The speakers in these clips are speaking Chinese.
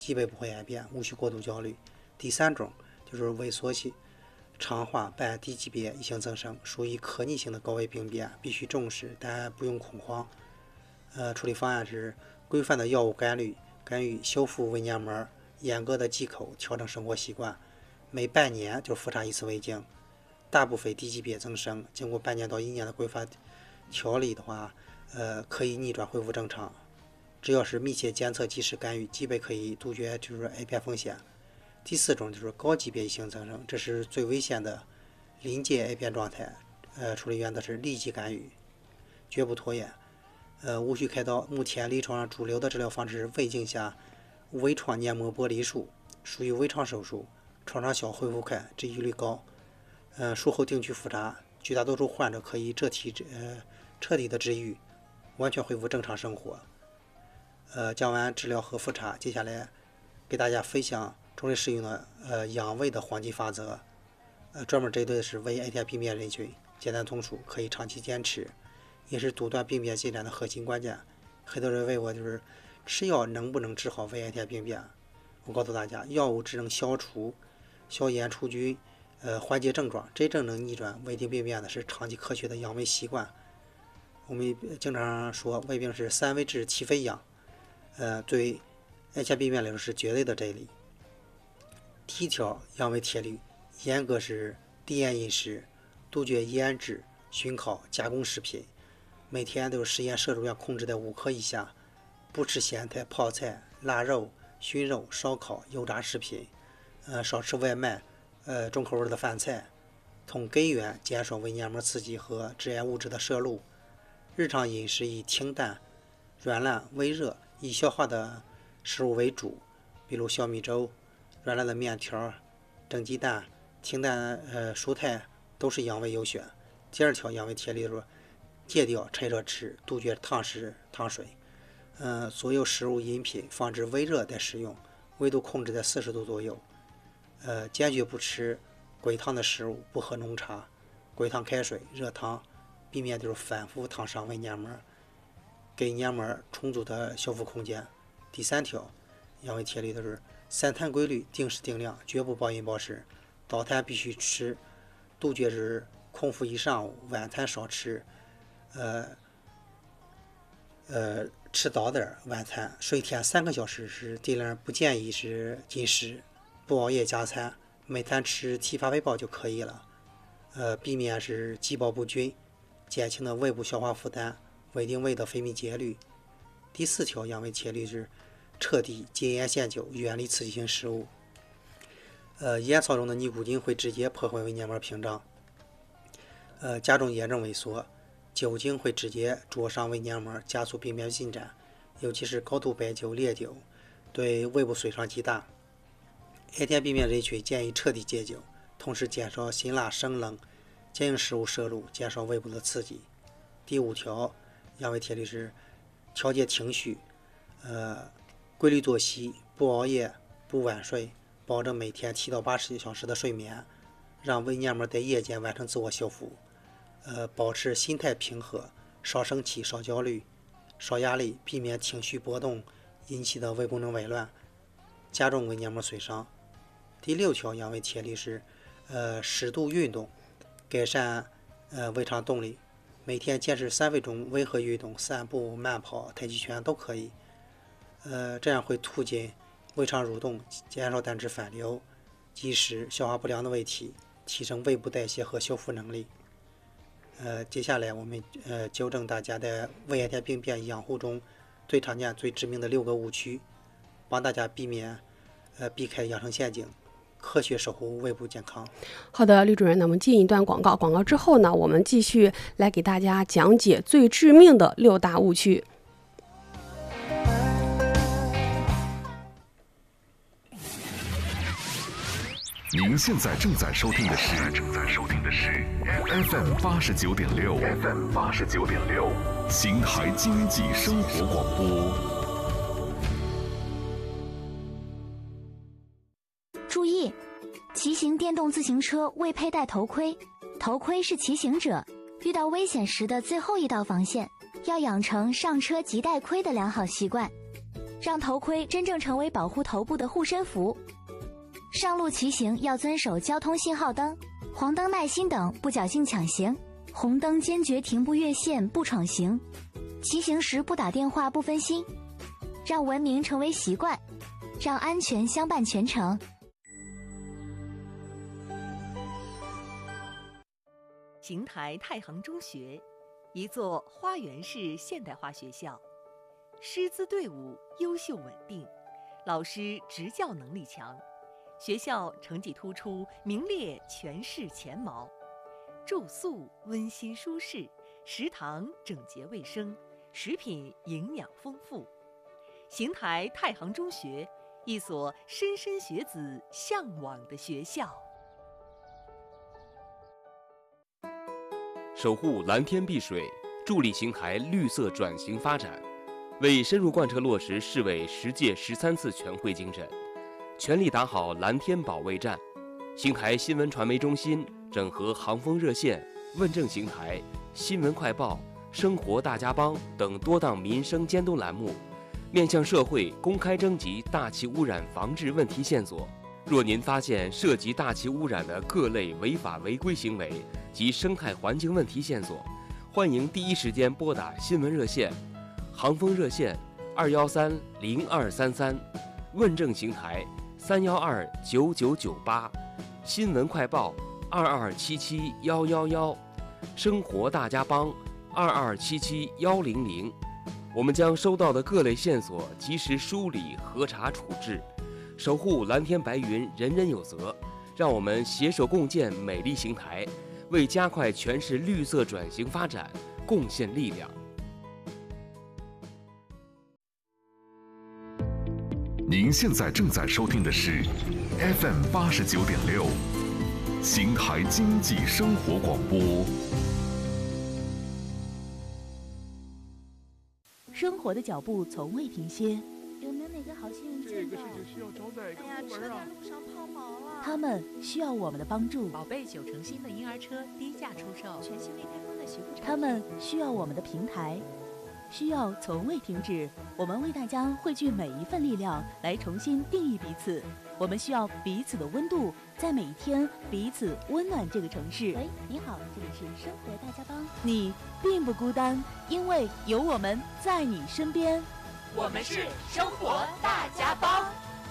基本不会癌变，无需过度焦虑。第3种就是萎缩性肠化半低级别异型增生，属于可逆性的高危病变，必须重视，但不用恐慌。处理方案是规范的药物干预，修复胃黏膜，严格的忌口，调整生活习惯，每半年就复查1次胃镜。大部分低级别增生，经过半年到1年的规范调理的话，可以逆转恢复正常。只要是密切监测、及时干预，基本可以杜绝癌变风险。第4种就是高级别异型增生，这是最危险的临界癌变状态。处理原则是立即干预，绝不拖延。无需开刀。目前临床上主流的治疗方式是胃镜下微创黏膜剥离术，属于微创手术，创伤小，恢复快，治愈率高。术后定期复查，绝大多数患者可以彻底的治愈，完全恢复正常生活。讲完治疗和复查，接下来给大家分享中医适用的养胃的黄金法则。专门针对的是胃癌变病变人群，简单通俗，可以长期坚持，也是阻断病变进展的核心关键。很多人问我吃药能不能治好胃癌变病变？我告诉大家，药物只能消炎除菌，缓解症状，真正能逆转胃病病变的是长期科学的养胃习惯。我们经常说胃病是3分治7分养，对癌前病变来说是绝对的真理。第1条养胃铁律，严格是低盐饮食，杜绝腌制、熏烤、加工食品，每天都食盐摄入量控制在5克以下，不吃咸菜、泡菜、腊肉、熏肉、烧烤、油炸食品，少吃外卖，重口味的饭菜，从根源减少胃黏膜刺激和致癌物质的摄入。日常饮食以清淡、软烂、微热、易消化的食物为主，比如小米粥、软烂的面条、蒸鸡蛋、清淡蔬菜都是养胃优选。第2条养胃铁律说，戒掉趁热吃，杜绝烫食、烫水。所有食物饮品放置微热再食用，温度控制在40度左右。坚决不吃滚烫的食物，不喝浓茶、滚烫开水、热汤，避免反复烫伤胃黏膜，给黏膜充足的修复空间。第3条养胃铁律的是3餐规律，定时定量，绝不暴饮暴食。早餐必须吃，杜绝空腹一上午，晚餐少吃，吃早点，晚餐睡前3个小时是尽量不建议是进食，不熬夜加餐，每餐吃7、8杯饱就可以了。避免是饥饱不均，减轻了胃部消化负担，稳定胃的分泌节律。第4条养胃铁律是彻底戒烟限酒，远离刺激性食物。烟草中的尼古丁会直接破坏胃黏膜屏障，加重炎症萎缩。酒精会直接灼伤胃黏膜，加速病变进展，尤其是高度白酒、烈酒，对胃部损伤极大。癌前病变人群建议彻底戒酒，同时减少辛辣、生冷、坚硬食物摄入，减少胃部的刺激。第5条养胃铁律是调节情绪，规律作息，不熬夜，不晚睡，保证每天7到8小时的睡眠，让胃黏膜在夜间完成自我修复。保持心态平和，少生气、少焦虑、少压力，避免情绪波动引起的胃功能紊乱，加重胃黏膜损伤。第6条养胃铁律是适度运动，改善胃肠动力，每天坚持3分钟温和运动，散步、慢跑、太极拳都可以。这样会促进胃肠蠕动，减少胆汁反流，及时消化不良的胃体，提升胃部代谢和修复能力。接下来我们纠正大家在胃癌前病变养护中最常见、最致命的6个误区，帮大家避开养生陷阱，科学守护胃部健康。 好的，吕主任，那我们进一段广告，广告之后呢，我们继续来给大家讲解最致命的6大误区。 您现在正在收听的是 FM 89.6，邢台经济生活广播。 注意，骑行电动自行车未佩戴头盔，头盔是骑行者遇到危险时的最后一道防线，要养成上车即戴盔的良好习惯。 让头盔真正成为保护头部的护身符。上路骑行要遵守交通信号灯、黄灯耐心等，不侥幸抢行；红灯坚决停步越线，不闯行。骑行时不打电话，不分心，让文明成为习惯，让安全相伴全程。 邢台太行中学，一座花园式现代化学校，师资队伍优秀稳定，老师执教能力强，学校成绩突出，名列全市前茅。住宿温馨舒适，食堂整洁卫生，食品营养丰富。邢台太行中学，一所莘莘学子向往的学校。 守护蓝天碧水，助力邢台绿色转型发展，为深入贯彻落实市委10届13次全会精神，全力打好蓝天保卫战。邢台新闻传媒中心整合航风热线、问政邢台、新闻快报、生活大家帮等多档民生监督栏目，面向社会公开征集大气污染防治问题线索。若您发现涉及大气污染的各类违法违规行为及生态环境问题线索，欢迎第一时间拨打新闻热线、航风热线213-0233，问政邢台312-9998，新闻快报2277-111，生活大家帮2277-100。我们将收到的各类线索及时梳理、核查、处置，守护蓝天白云，人人有责。让我们携手共建美丽邢台，为加快全市绿色转型发展贡献力量。 您现在正在收听的是 FM 89.6，邢台经济生活广播。 生活的脚步从未停歇， 有没有哪个好心人这个事情需要找哪个部门啊？ 路上抛锚了。 他们需要我们的帮助。 宝贝9成新的婴儿车低价出售， 全新未开封的学步。 他们需要我们的平台，需要从未停止。我们为大家汇聚每一份力量，来重新定义彼此。我们需要彼此的温度，在每一天彼此温暖这个城市。 喂，你好，这里是生活大家帮。 你并不孤单，因为有我们在你身边。 我们是生活大家帮。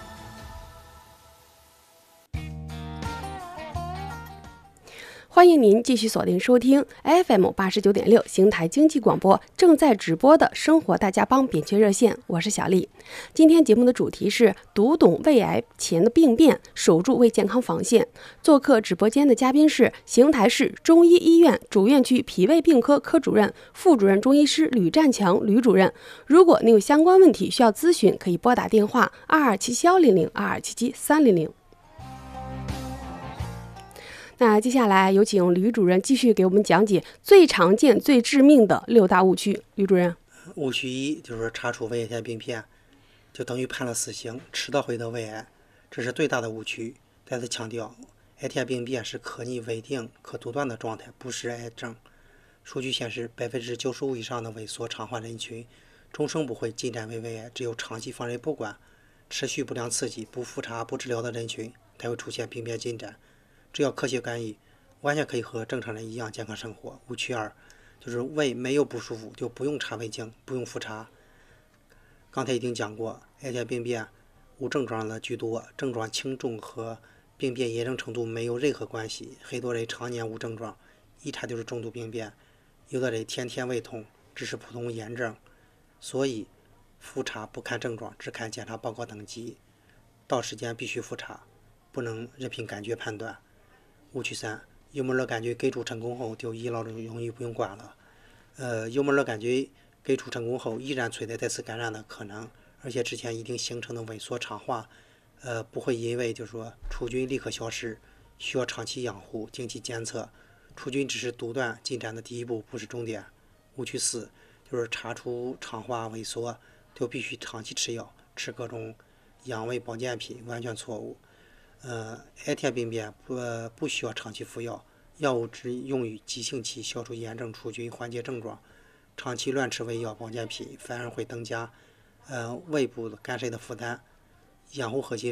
欢迎您继续锁定收听 FM 89.6邢台经济广播正在直播的生活大家帮扁鹊热线，我是小丽。今天节目的主题是读懂胃癌前的病变，守住胃健康防线。做客直播间的嘉宾是邢台市中医医院主院区脾胃病科科主任、副主任中医师吕占强吕主任。如果您有相关问题需要咨询，可以拨打电话2277-100 2277-300。那接下来有请吕主任继续给我们讲解最常见、最致命的6大误区。吕主任， 误区1就是查出胃癌前病变，就等于判了死刑，迟早会得胃癌，这是最大的误区。再次强调，癌前病变是可逆稳定、可阻断的状态，不是癌症。数据显示，95%以上的萎缩肠患人群终生不会进展为胃癌，只有长期放任不管、持续不良刺激、不复查、不治疗的人群才会出现病变进展。只要科学干预，完全可以和正常人一样健康生活。误区2就是胃没有不舒服就不用查胃镜，不用复查。刚才已经讲过，癌前病变无症状的居多，症状轻重和病变严重程度没有任何关系。很多人常年无症状，一查就是重度病变；有的人天天胃痛，只是普通炎症。所以复查不看症状，只看检查报告等级，到时间必须复查，不能任凭感觉判断。误区3，幽门螺杆菌根除成功后就医疗荣誉不用管了。幽门螺杆菌根除成功后依然存在再次感染的可能，而且之前已经形成的萎缩肠化，不会因为就是说除菌立刻消失，需要长期养护、定期监测。除菌只是阻断进展的第一步，不是终点。误区4就是查出肠化萎缩就必须长期吃药，吃各种养胃保健品，完全错误。癌前病变不需要长期服药，药物只用于急性期消除炎症、除菌、缓解症状。长期乱吃胃药、保健品反而会增加胃部肝肾的负担，养护和其